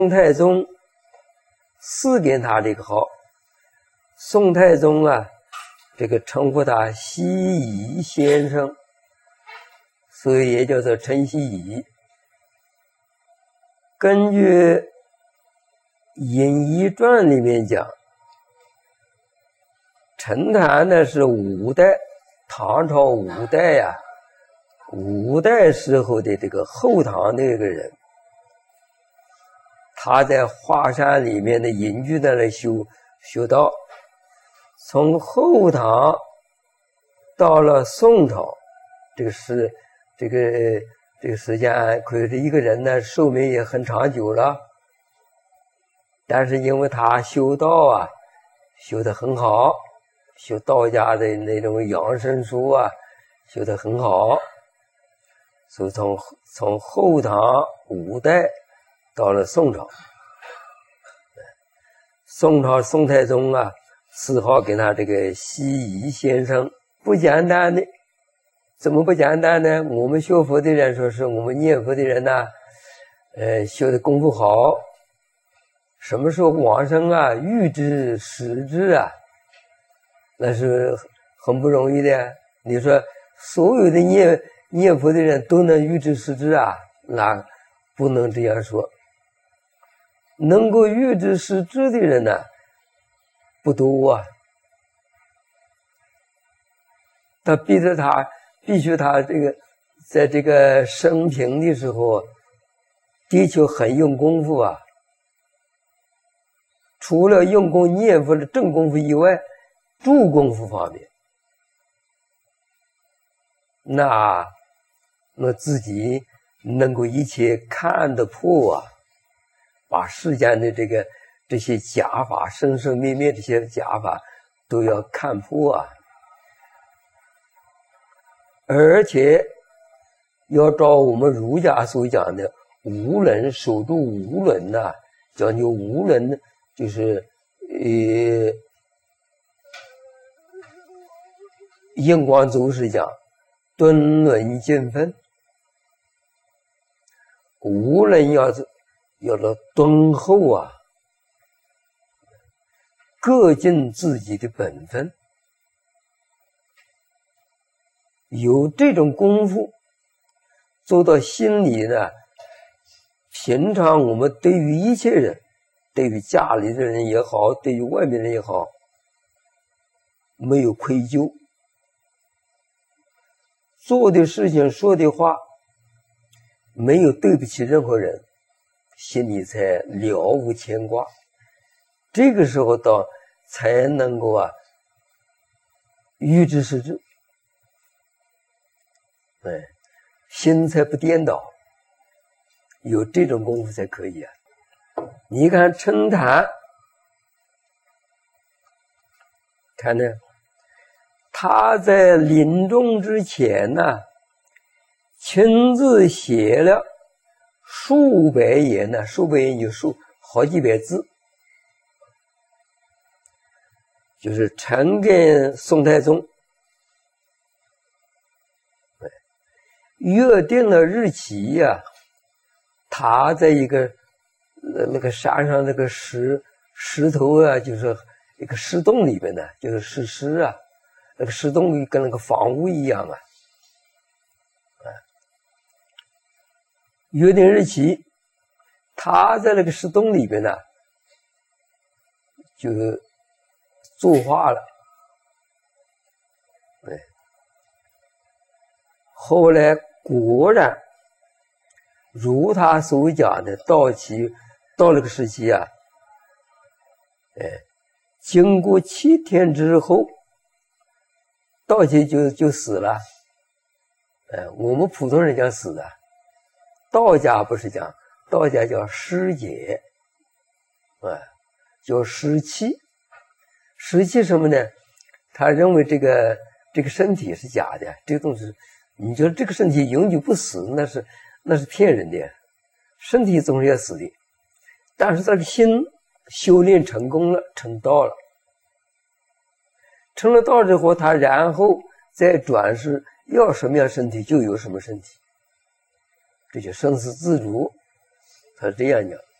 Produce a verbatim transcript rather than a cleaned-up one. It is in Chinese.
宋太宗赐给他这个号，宋太宗啊，这个称呼他西夷先生，所以也叫做陈希夷。根据《隐逸传》里面讲，陈坛呢是五代，唐朝五代呀、啊，五代时候的这个后唐的一个人，他在华山里面的隐居在那修修道，从后唐到了宋朝，这个是这个这个时间可以是一个人呢寿命也很长久了，但是因为他修道啊修得很好，修道家的那种养生书啊修得很好，所以从从后唐五代到了宋朝，宋朝宋太宗啊赐号给他这个西夷先生，不简单的。怎么不简单呢？我们学佛的人说是我们念佛的人呢、啊，呃，修的功夫好，什么时候往生啊，预知时至啊，那是很不容易的。你说所有的念念佛的人都能预知时至啊，那不能这样说。能够预知时至的人呢，不多啊。他逼着他。必须他这个在这个生平的时候的确很用功夫啊，除了用功念佛的正功夫以外，助功夫方面，那那自己能够一切看得破啊，把世间的这个这些假法生生灭灭这些假法都要看破啊，而且要照我们儒家所讲的无伦，守住无伦呐、啊，讲究无伦，就是呃，印光祖师讲敦伦尽分，无伦要要做敦厚啊，各尽自己的本分。有这种功夫做到心里呢，平常我们对于一切人，对于家里的人也好，对于外面的人也好，没有愧疚，做的事情说的话没有对不起任何人，心里才了无牵挂，这个时候到才能够啊预知时至，哎，心才不颠倒，有这种功夫才可以啊。你看陈坛，看呢，他在临终之前呢，亲自写了数百言呢，数百言就数好几百字，就是呈给宋太宗，约定了日期呀、啊，他在一个那个山上那个石石头啊，就是一个石洞里边呢，就是石狮啊，那个石洞跟那个房屋一样啊，啊，约定日期，他在那个石洞里边呢，就作画了，对，后来果然如他所讲的，到期到了个时期啊，哎，经过七天之后，到期就就死了。哎，我们普通人讲死的，道家不是讲，道家叫尸解，哎，叫尸气。尸气什么呢？他认为这个这个身体是假的，这个东西。你觉得这个身体永久不死，那是那是骗人的，身体总是要死的，但是这个心修炼成功了，成道了，成了道之后，他然后再转世，要什么样身体就有什么身体，这就生死自主，他是这样讲。